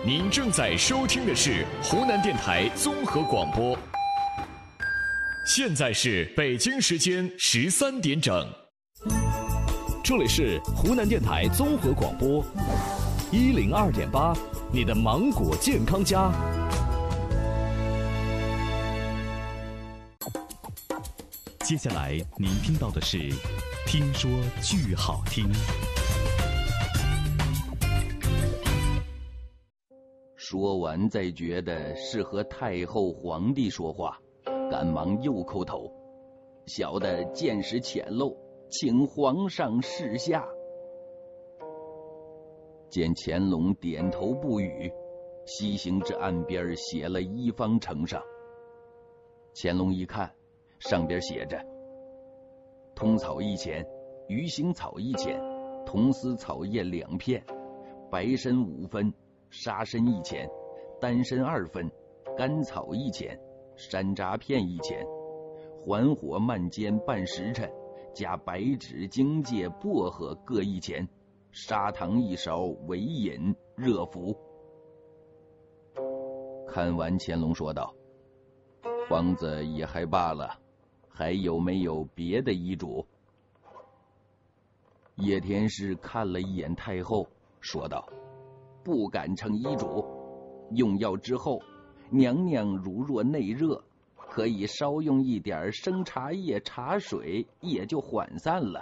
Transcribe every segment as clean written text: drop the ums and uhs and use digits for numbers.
您正在收听的是湖南电台综合广播。现在是北京时间13点整， 这里是湖南电台综合广播102.8，你的芒果健康家。接下来您听到的是《听说剧好听》。 说完再觉得是和太后皇帝说话，赶忙又叩头：“小的见识浅陋，请皇上示下。”见乾隆点头不语，西行至岸边写了一方呈上。乾隆一看，上边写着：通草1钱，鱼腥草1钱，铜丝草叶2片，白参5分，沙参1钱，丹参2分，甘草1钱，山楂片1钱，缓火慢煎半时辰，加白芷、荆芥、薄荷各1钱，砂糖1勺，为饮热服。看完，乾隆说道：“方子也还罢了，还有没有别的医嘱？”叶天士看了一眼太后，说道：“不敢称医嘱。用药之后，娘娘如若内热，可以稍用一点生茶叶茶水，也就缓散了。”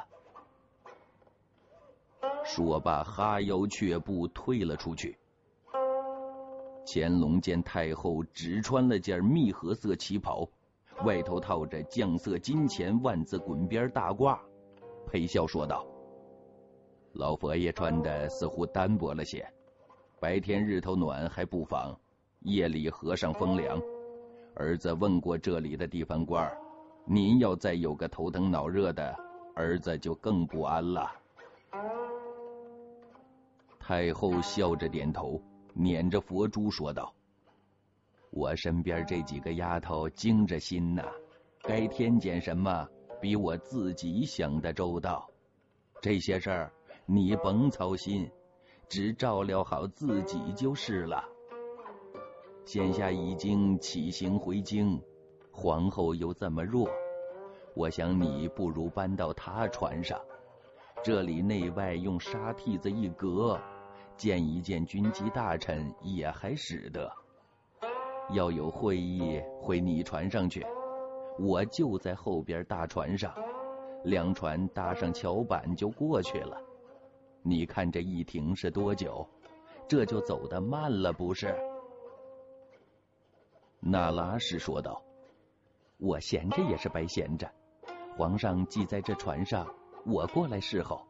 说罢，哈腰却步退了出去。乾隆见太后只穿了件蜜合色旗袍，外头套着绛色金钱万字滚边大褂，陪笑说道：“老佛爷穿的似乎单薄了些，白天日头暖还不妨，夜里和尚风凉。儿子问过这里的地方官，您要再有个头疼脑热的，儿子就更不安了。”太后笑着点头，捻着佛珠说道：“我身边这几个丫头精着心呐，该添减什么比我自己想的周到。这些事儿你甭操心，只照料好自己就是了。现下已经起行回京，皇后又这么弱，我想你不如搬到她船上，这里内外用沙屉子一隔，见一见军机大臣也还使得。要有会议回你船上去，我就在后边大船上，2船搭上桥板就过去了。你看这一停是多久？这就走得慢了不是？”那拉氏说道：“我闲着也是白闲着，皇上既在这船上，我过来侍候，